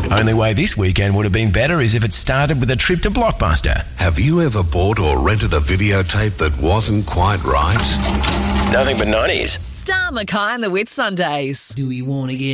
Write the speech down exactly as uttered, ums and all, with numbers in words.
Only way this weekend would have been better is if it started with a trip to Blockbuster. Have you ever bought or rented a videotape that wasn't quite right? Nothing but nineties. Star Mackay and the Whit Sundays. Do we want to get